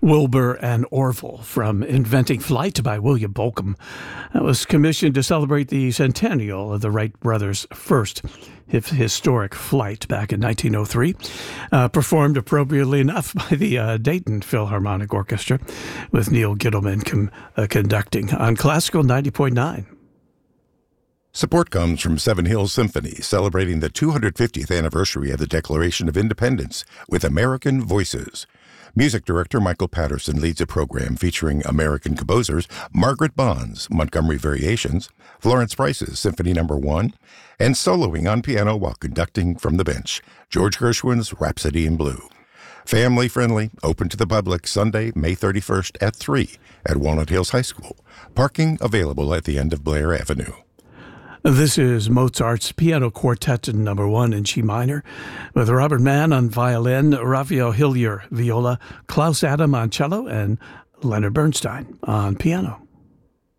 Wilbur and Orville from Inventing Flight by William Bolcom. That was commissioned to celebrate the centennial of the Wright brothers' first historic flight back in 1903. Performed appropriately enough by the Dayton Philharmonic Orchestra, with Neil Gittleman conducting on Classical 90.9. Support comes from Seven Hills Symphony, celebrating the 250th anniversary of the Declaration of Independence with American Voices. Music director Michael Patterson leads a program featuring American composers Margaret Bond's Montgomery Variations, Florence Price's Symphony No. 1, and soloing on piano while conducting from the bench, George Gershwin's Rhapsody in Blue. Family-friendly, open to the public, Sunday, May 31st at 3 at Walnut Hills High School. Parking available at the end of Blair Avenue. This is Mozart's Piano Quartet No. 1 in G minor, with Robert Mann on violin, Raphael Hillier viola, Klaus Adam on cello, and Leonard Bernstein on piano.